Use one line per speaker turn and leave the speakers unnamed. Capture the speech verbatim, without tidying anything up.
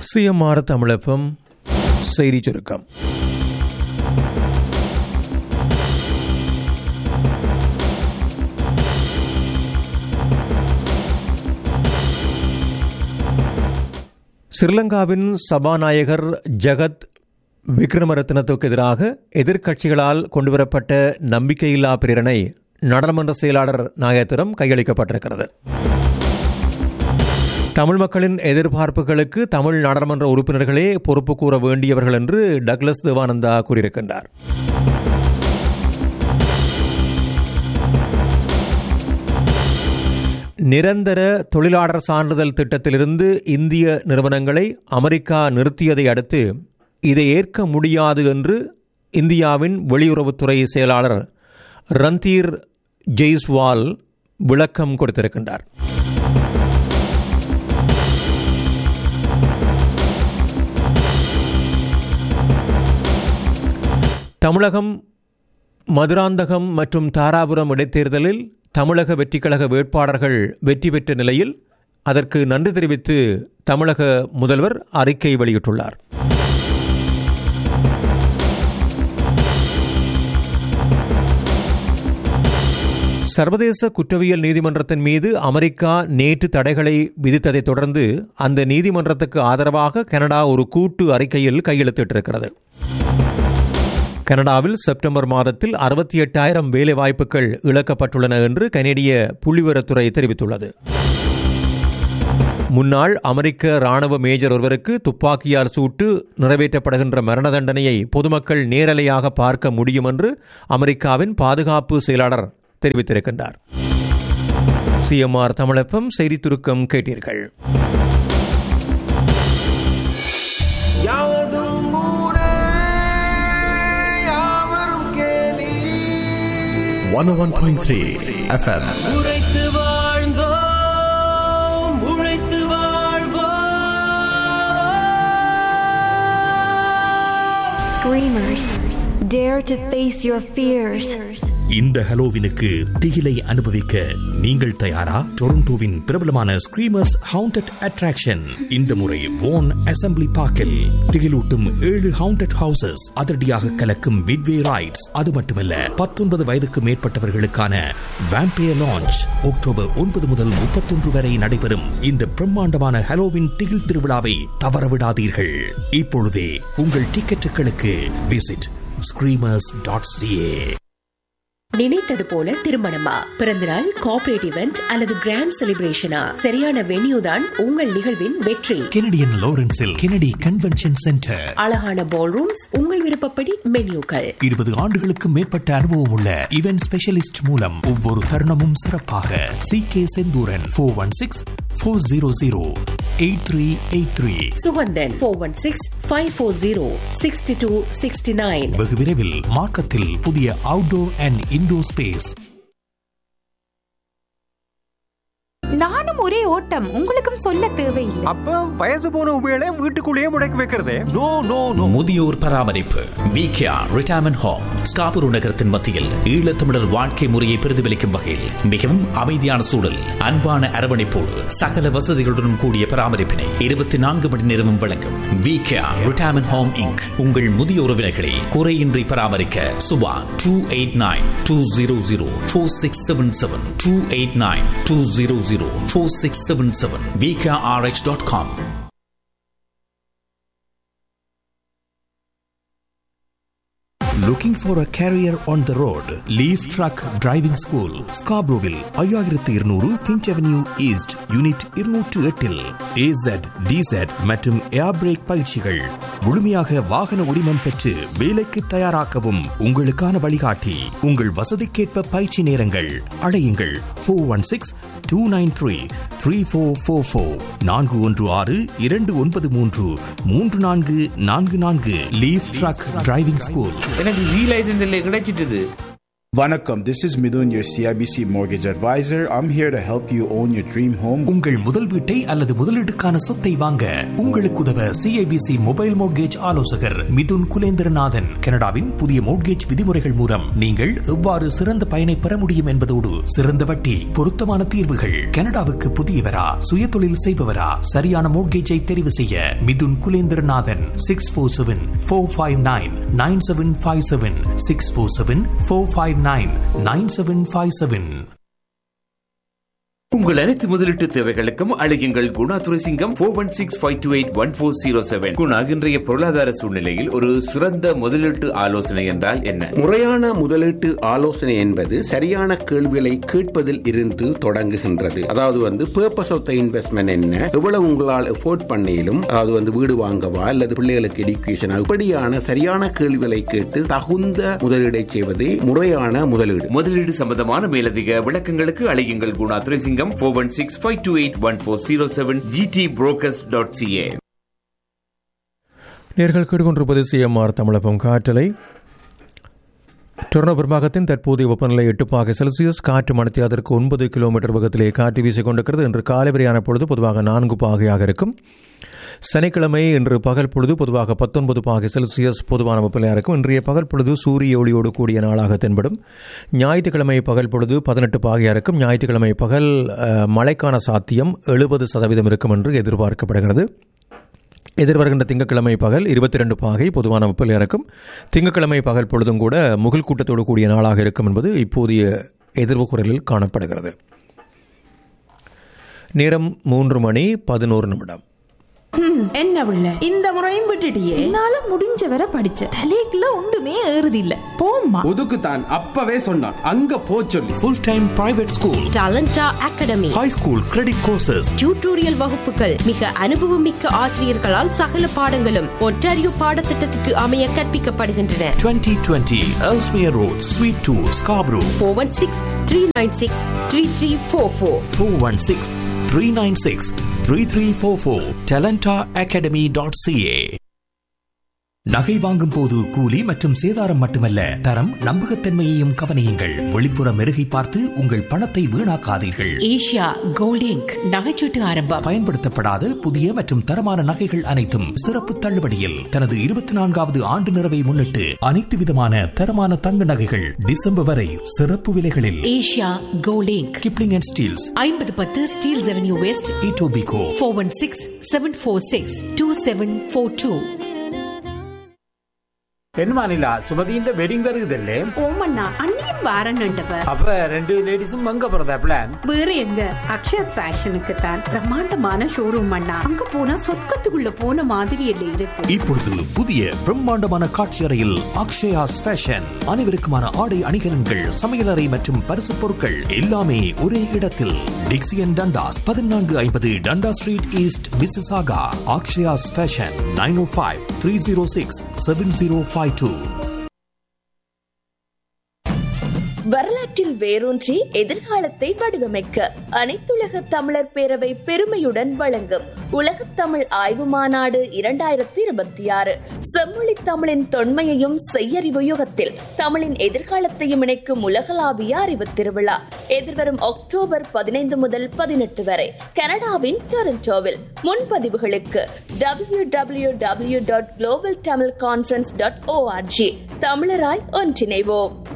CMR தமிழப்பம் செய்தி சுருக்கம். ஸ்ரீலங்காவின் சபாநாயகர் ஜகத் விக்ரமரத்னத்துக்கு எதிராக எதிர்க்கட்சிகளால் கொண்டுவரப்பட்ட நம்பிக்கையில்லா பிரேரணை நாடாளுமன்ற செயலாளர் நாயகத்திடம் கையளிக்கப்பட்டிருக்கிறது. தமிழ் மக்களின் எதிர்பார்ப்புகளுக்கு தமிழ் நாடாளுமன்ற உறுப்பினர்களே பொறுப்பு கூற வேண்டியவர்கள் என்று டக்ளஸ் தேவானந்தா கூறியிருக்கின்றார். நிரந்தர தொழிலாளர் சான்றிதழ் திட்டத்திலிருந்து இந்திய நிறுவனங்களை அமெரிக்கா நிறுத்தியதை அடுத்து இதை ஏற்க முடியாது என்று இந்தியாவின் வெளியுறவுத்துறை செயலாளர் ரந்தீர் ஜெய்ஸ்வால் விளக்கம் கொடுத்திருக்கின்றார். தமிழகம் மதுராந்தகம் மற்றும் தாராபுரம் இடைத்தேர்தலில் தமிழக வெற்றிக்கழக வேட்பாளர்கள் வெற்றி பெற்ற நிலையில் அதற்கு நன்றி தெரிவித்து தமிழக முதல்வர் அறிக்கை வெளியிட்டுள்ளார். சர்வதேச குற்றவியல் நீதிமன்றத்தின் மீது அமெரிக்கா நேற்று தடைகளை விதித்ததைத் தொடர்ந்து அந்த நீதிமன்றத்துக்கு ஆதரவாக கனடா ஒரு கூட்டு அறிக்கையில் கையெழுத்திட்டிருக்கிறது. கனடாவில் செப்டம்பர் மாதத்தில் அறுபத்தி எட்டாயிரம் வேலைவாய்ப்புகள் இழக்கப்பட்டுள்ளன என்று கனேடிய புள்ளிவிவரத்துறை தெரிவித்துள்ளது. முன்னாள் அமெரிக்க ராணுவ மேஜர் ஒருவருக்கு துப்பாக்கியால் சூட்டு நிறைவேற்றப்படுகின்ற மரண தண்டனையை பொதுமக்கள் நேரலையாக பார்க்க முடியும் என்று அமெரிக்காவின் பாதுகாப்பு செயலாளர் தெரிவித்திருக்கின்றார். சிஎம்ஆர் தமிழப்பம் செய்தி சுருக்கம் கேட்டீர்கள்.
one oh one point three F M.
உழைத்து வாழ்ந்தோம், உழைத்து வாழ்வோம்.
Screamers, dare to face your fears.
இந்த ஹலோவினுக்கு திகிலை அனுபவிக்க நீங்கள் தயாரா? டொரண்டோவின் பிரபலமான ஸ்கிரீமர்ஸ் ஹவுண்டட் அட்ராக்ஷன் இந்த முறை வோன் அசெம்பிளி பார்க்கில் திகிலூட்டும் ஏழு ஹவுண்டட் ஹவுசஸ், அதிரடியாக கலக்கும் மிட்வே ரைட்ஸ், அது மட்டுமல்ல பத்தொன்பது வயதுக்கு மேற்பட்டவர்களுக்கான வேம்பயர் லான்ச். அக்டோபர் ஒன்பது முதல் முப்பத்தொன்று வரை நடைபெறும் இந்த பிரம்மாண்டமான ஹலோவின் திகில் திருவிழாவை தவறவிடாதீர்கள். இப்பொழுதே உங்கள் டிக்கெட்டுகளுக்கு விசிட் ஸ்கிரீமர்ஸ் டாட் சிஏ.
நினைத்தது போல திருமணமா, பிறந்தநாள், கார்ப்பரேட் இவெண்ட் அல்லது கிராண்ட் செலிப்ரேஷனா, சரியான வென்யூ தான் உங்கள் நிகழ்வின் வெற்றி.
கெனடியன் லாரன்ஸில் கெனடி கன்வென்ஷன் சென்டர்,
அழகான பால் ரூம்ஸ், உங்கள் விருப்பப்படி மென்யூக்கள்,
இருபது ஆண்டுகளுக்கு மேற்பட்ட அனுபவம் உள்ள இவென்ட் ஸ்பெஷலிஸ்ட் மூலம் ஒவ்வொரு தருணமும் சிறப்பாக. C K Senthuran four one six four zero zero eight three eight three,
Suganthan four one six five four zero sixty two sixty nine.
வெகு விரைவில் மார்க்கத்தில் புதிய அவுட்டோர் அண்ட் இன்டோர் ஸ்பேஸ்.
நானும் ஒரே ஓட்டம், உங்களுக்கும் சொல்ல தேவையில்லை.
அப்ப வயசு போன உபயோக வீட்டுக்குள்ளேயே முடக்கி வைக்கிறதே. No no no.
முதியோர் பராமரிப்பு விகேஆர் ரிட்டையர்மென்ட் ஹோம் ஸ்காபுரு நகரத்தின் மத்தியில் ஈழத்தமிழர் வாழ்க்கை முறையை பிரதிபலிக்கும் வகையில் மிகவும் அமைதியான சூழல், அன்பான அரவணைப்போடு சகல வசதிகளுடன் கூடிய பராமரிப்பினை இருபத்தி நான்கு மணி நேரமும் வழங்கும் விகேஆர் ரிட்டையர்மென்ட் ஹோம் இன்க். உங்கள் முதிய உறவினர்களை குறையின்றி பராமரிக்க Subha two eight nine two zero zero four six seven seven two eight nine two zero zero four six seven seven v k r h dot com.
Looking for a career on the road? Leaf Truck Driving School, Scarboroughville, ஐயாயிரத்து இருநூறு Finch Avenue East, Unit இருநூற்று எட்டில் A Z, D Z மற்றும் ஏர் break பயிற்சிகள். முழுமையாக வாகன உரிமம் பெற்று வேலைக்கு தயாராக்கவும் உங்களுக்கான வழிகாட்டி. உங்கள் வசதிக்கேற்ப பயிற்சி நேரங்கள். அழையுங்கள் four one six two nine three three four four four, நான்கு ஒன்று ஆறு இரண்டு ஒன்பது மூன்று மூன்று நான்கு நான்கு நான்கு. Leaf drug driving school.
எனக்கு ஜி லைசன்ஸ் இல்லை கிடைச்சிட்டுது.
Vanakkam, this is Midun, your C I B C mortgage advisor. I'm here to help you own your dream home.
உங்கள் முதல் வீட்டை அல்லது முதலீட்டுக்கான சொத்தை வாங்க உங்களுக்கு உதவ C I B C mobile mortgage ஆலோசகர் மிதுன் குலேந்திரநாதன். கனடாவின் புதிய மோட்கேஜ் விதிமுறைகள் மூலம் நீங்கள் எவ்வாறு சிறந்த பயனை பெற முடியும் என்பதோடு சிறந்த வட்டி, பொருத்தமான தீர்வுகள். கனடாவுக்கு புதியவரா, சுய தொழில் செய்பவரா, சரியான மோட்கேஜை தெரிவு செய்ய Mithun Kulendranathan. Six four seven four five nine nine seven five seven six four seven four five nine nine seven five seven.
உங்கள் அனைத்து முதலீட்டு தேவைகளுக்கும் அழையுங்கள் Guna Thuraisingam four one six five two eight one four zero seven. Guna, இன்றைய பொருளாதார சூழ்நிலையில் ஒரு சிறந்த முதலீட்டு ஆலோசனை என்றால் என்ன?
முறையான முதலீட்டு ஆலோசனை என்பது சரியான கேள்விகளை கேட்பதில் இருந்து தொடங்குகின்றது. அதாவது வந்து பர்பஸ் ஆஃப் த இன்வெஸ்ட்மெண்ட் என்ன, எவ்வளவு உங்களால் எஃபோர்ட் பண்ணிலும், அதாவது வந்து வீடு வாங்கவா அல்லது பிள்ளைகளுக்கு எஜுகேஷன், இப்படியான சரியான கேள்விகளை கேட்டு தகுந்த முதலீடை செய்வதே முறையான முதலீடு.
முதலீடு சம்பந்தமான மேலதிக விளக்கங்களுக்கு அழையுங்கள் Guna Thuraisingam four one six five two eight one four zero seven g t brokers dot c a.
நேர்கள் கேட்டுக்கொண்டிருப்பது சிஎம்ஆர் தமிழகம் காற்றலை. டொரண்டோ பெரும்பாகத்தின் தற்போதைய வெப்பநிலை எட்டு பாகை செல்சியஸ். காற்று மணித்தியாதற்கு ஒன்பது கிலோமீட்டர் வேகத்திலே காற்று வீசிக் கொண்டிருக்கிறது. இன்று காலை வரையான பொழுது பொதுவாக நான்கு பாகையாக இருக்கும். சனிக்கிழமை இன்று பகல் பொழுது பொதுவாக பத்தொன்பது பாகை செல்சியஸ் பொதுவான வெப்பநிலையாக இருக்கும். இன்றைய பகல் பொழுது சூரிய ஒளியோடு கூடிய நாளாக தென்படும். ஞாயிற்றுக்கிழமை பகல் பொழுது பதினெட்டு பாகையாக இருக்கும். ஞாயிற்றுக்கிழமை பகல் மழைக்கான சாத்தியம் எழுபது சதவீதம் இருக்கும் என்று எதிர்பார்க்கப்படுகிறது. எதிர்வருகின்ற திங்கட்கிழமை பகல் இருபத்தி ரெண்டு பாகை பொதுவான வெப்பநிலையாக இருக்கும். திங்கட்கிழமை பகல் பொழுதும் கூட முகில் கூட்டத்தோடு கூடிய நாளாக இருக்கும் என்பது இப்போதைய எதிர்வு குரலில் காணப்படுகிறது. நேரம் மூன்று மணி பதினோரு நிமிடம்.
என்ன பிள்ளை, இந்த முறையும் விட்டுட்டியே? என்னால முடிஞ்ச வரை படிச்ச தலைக்குள்ள ஒன்றுமே ஏறுது இல்ல. போம்மா,
ஒதுக்குத்தான் அப்பவே சொன்னான், அங்க போ சொல்லி.
Full time private school,
டாலண்டா academy,
high school credit courses,
tutorial வகுப்புகள், மிக அனுபவமிக்க ஆசிரியர்களால் சகல பாடங்களும் ஒன்டாரியோ பாடத்திட்டத்துக்கு அமைய கற்பிக்கப்படுகின்றன.
twenty twenty Ellesmere Road, Suite two, Scarborough.
four one six three nine six three three four four
four one six three nine six three three four four. talenta academy dot c a. நகை வாங்கும் போது கூலி மற்றும் சேதாரம் மட்டுமல்ல, தரம், நம்பகத்தன்மையையும் கவனியுங்கள். வெளிப்புற மெருகை பார்த்து உங்கள் பணத்தை வீணாக்காதீர்கள்.
ஏஷியா கோல்ட் இங்க் நகைச்சீட்டு ஆரம்பம்.
பயன்படுத்தப்படாத புதிய மற்றும் தரமான நகைகள் அனைத்தும் சிறப்பு தள்ளுபடியில். தனது இருபத்தி நான்காவது ஆண்டு நிறைவை முன்னிட்டு அனைத்து விதமான தரமான தங்க நகைகள் டிசம்பர் வரை சிறப்பு விலைகளில்.
Asia gold ink,
Kipling and Steeles,
ஐம்பது பத்து Steeles avenue west,
Etobicoke.
Four one six seven four six two seven four two.
പെൺമാനില്ല സുമതിന്റെ wedding വരുതല്ലേ?
ஓமண்ணா அண்ணியும் வாரணுண்டவர்.
அப்ப ரெண்டு லேடிஸும் அங்க போறதா பிளான்?
வேற எங்க, அக்ஷயா ஃபேஷனுக்கு தான் பிரம்மாண்டமான ஷோரூம் அண்ணா. அங்க போனா சொர்க்கத்துக்குள்ள போன மாதிரி இல்லை இருக்கு.
இப்பொழுது புதிய பிரம்மாண்டமான காட்சி அறையில் அக்ஷயாஸ் ஃபேஷன். அனைவருக்குமான ஆடை அணிகலன்கள், சமையலறை மற்றும் பரிசு பொருட்கள் எல்லாமே ஒரே இடத்தில். டிக்சியன் டண்டாஸ், பதினான்கு ஐம்பது டண்டா street east, Mississauga. Akshaya's fashion, nine ஓ five three zero six seven zero five two.
வரலாற்றில் வேரூன்றி எதிர்காலத்தை வடிவமைக்க அனைத்துலக தமிழர் பேரவை பெருமையுடன் வழங்கும் உலகத் தமிழ் ஆய்வு மாநாடு இரண்டாயிரத்தி இருபத்தி ஆறு. செம்மொழி தமிழின் தொன்மையையும் செய்யறிவு யுகத்தில் தமிழின் எதிர்காலத்தையும் இணைக்கும் உலகளாவிய அறிவு திருவிழா எதிர்வரும் அக்டோபர் பதினைந்து முதல் பதினெட்டு வரை கனடாவின் டொரண்டோவில். முன்பதிவுகளுக்கு W W W dot global Tamil conference dot O R G. தமிழராய் ஒன்றிணைவோம்.